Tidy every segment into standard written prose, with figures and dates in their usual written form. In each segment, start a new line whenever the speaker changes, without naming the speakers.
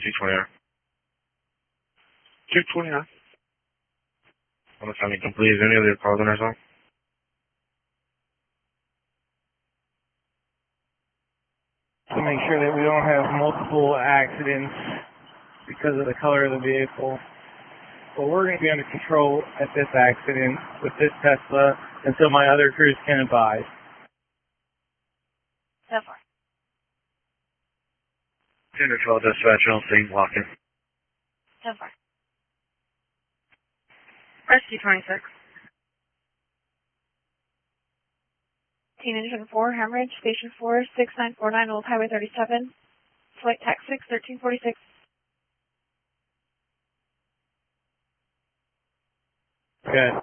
229.
229.
On the time complete, is any other calls on our song?
To make sure that we don't have multiple accidents because of the color of the vehicle. But we're going to be under control at this accident with this Tesla until my other crews can advise.
So far.
212 dispatch on scene, walking.
So far. Rescue 26. Teen Engine 4, Hemorrhage, Station 4, 6949, Old Highway 37. Flight Tax 6, 1346.
Good.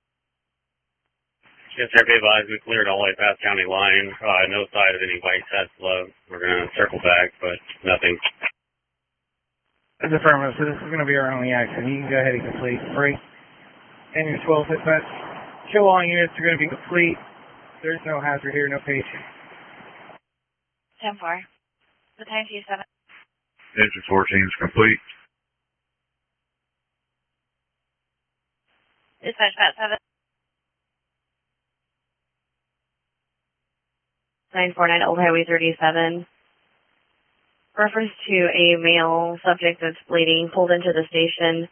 Yes, sir. Be advised, we cleared all the way past county line. No sight of any white Tesla. We're going to circle back, but nothing.
That's affirmative, so this is going to be our only accident. You can go ahead and complete. Break. And your 12 dispatch. Show all units are going to be complete. There's no hazard here, no patient.
10-4. The time to 7.
Engine 14 is complete.
Dispatch Pat 7. 949 Old Highway 37. Reference to a male subject that's bleeding pulled into the station.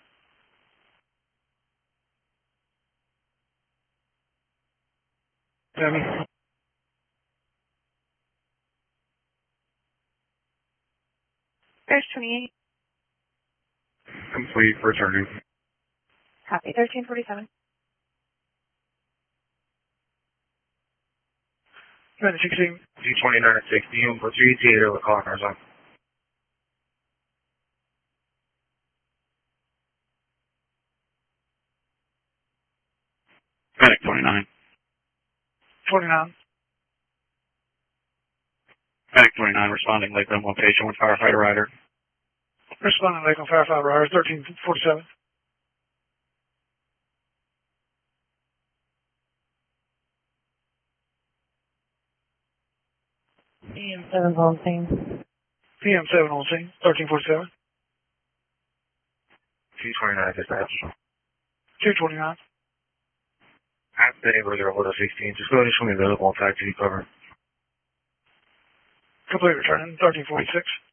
There's 28.
Complete, returning.
Copy. 1347.
16.
G29 at 60, for 3 theater with call on our song.
Medic 29.
29.
Medic 29 responding late on one patient with firefighter rider.
Responding late on firefighter rider, 1347.
PM7 on scene.
PM7 on scene, 1347.
G29 dispatch.
229.
At the neighborhood of 16, just go ahead and show me available on fact to cover.
Complete returning, 1346.